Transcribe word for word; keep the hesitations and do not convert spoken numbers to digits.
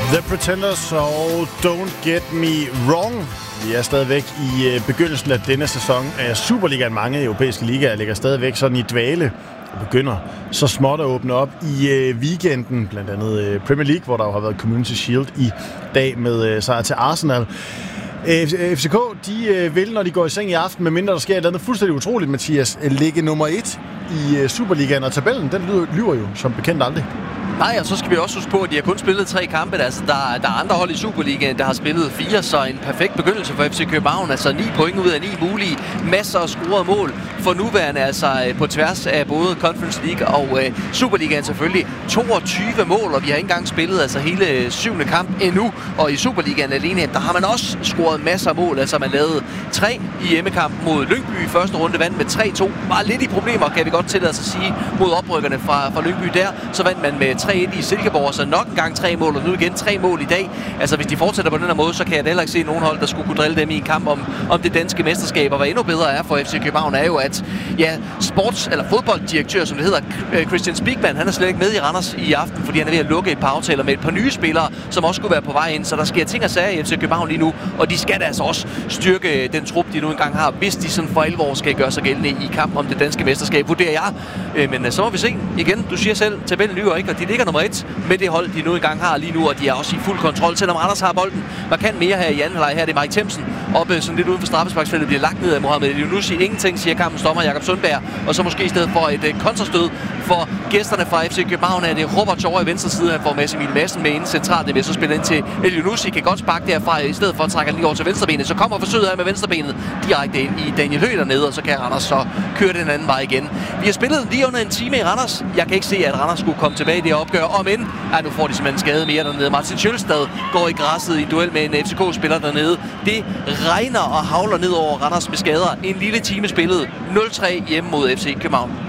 The Pretenders og Don't Get Me Wrong. Vi er stadigvæk i begyndelsen af denne sæson af Superligaen. Mange europæiske ligaer ligger stadigvæk sådan i dvale og begynder så småt at åbne op i weekenden. Blandt andet Premier League, hvor der jo har været Community Shield i dag med sejr til Arsenal. F C K, de vil, når de går i seng i aften, medmindre der sker et eller andet fuldstændig utroligt, Mathias, ligge nummer et i Superligaen, og tabellen, den lyver jo som bekendt aldrig. Nej, og så skal vi også huske på, at de har kun spillet tre kampe. Altså, der, der er andre hold i Superligaen, der har spillet fire, så en perfekt begyndelse for F C København. Altså ni point ud af ni mulige. Masser af scorede mål for nuværende, altså på tværs af både Conference League og uh, Superligaen selvfølgelig. toogtyve mål, og vi har ikke engang spillet altså hele syvende kamp endnu. Og i Superligaen alene, der har man også scoret masser af mål. Altså man lavede tre i hjemmekampen mod Lyngby i første runde, vandt med tre to. Var lidt i problemer, kan vi godt tillade os at sige, mod oprykkerne fra, fra Lyngby der. Så vandt man med tre et i Silkeborg, så nok en gang tre mål, og nu igen tre mål i dag. Altså, hvis de fortsætter på den her måde, så kan jeg heller ikke se nogen hold, der skulle kunne drille dem i en kamp om, om det danske mesterskab. Og hvad endnu bedre er for F C København, er jo, at ja, sports- eller fodbolddirektør, som det hedder, Christian Spiegmann, han er slet ikke med i Randers i aften, fordi han er ved at lukke et par aftaler med et par nye spillere, som også skulle være på vej ind. Så der sker ting og sager i F C København lige nu, og de skal da altså også styrke den trup, de nu engang har, hvis de sådan for alvor skal gøre sig gældende i kampen om det danske mesterskab, vurderer jeg. Men så må vi se. Igen, du siger selv, tabellen lyver ikke, og de ligger nummer et med det hold, de nu engang har lige nu, og de er også i fuld kontrol, selvom Randers har bolden. Man kan mere her i anden halvleg. Her er det Mike Themsen oppe sådan lidt uden for straffesparksfeltet, bliver lagt ned af Mohamed Elyounoussi. Ingenting, siger kampens dommer Jakob Sundberg, og så måske i stedet for et uh, kontrastød for gæsterne fra F C København er det Robert over i venstre side. Han får Mads Emil Madsen med inden centralt. Det vil så spille ind til Elyounoussi, kan godt sparke derfra, i stedet for at trække han lige over til venstrebenet. Så kommer forsøget her med venstrebenet direkte ind i Daniel Høgh dernede, og så kan Randers så køre den anden vej igen. Vi har spillet lige under en time i Randers. Jeg kan ikke se, at Randers skulle komme tilbage i det her opgør, om end ja, nu får de simpelthen skade mere dernede. Martin Sjølstad går i græsset i en duel med en F C K-spiller dernede. Det regner og havler ned over Randers med skader. En lille time spillet. nul tre hjemme mod F C København.